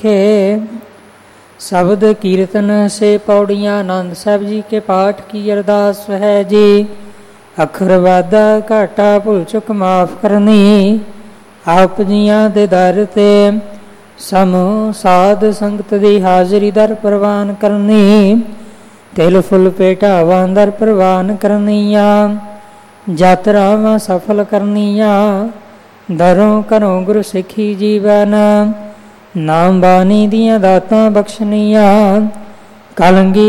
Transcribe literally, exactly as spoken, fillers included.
के शब्द कीर्तन से पौड़ियाँ आनंद साहब जी के पाठ की अरदास है जी। अखर वादा घाटा भुल चुक माफ करनी, आप जियां दे दर ते समूह साध संगत दी हाजरी दर प्रवान करनी। तिल फुल पेटावां दर प्रवान करनिया, यात्रावां सफल करनिया। दरों घरों गुरु सिखी जीवन, नाम बानी दियां दातां बख्शनिया। कलंगी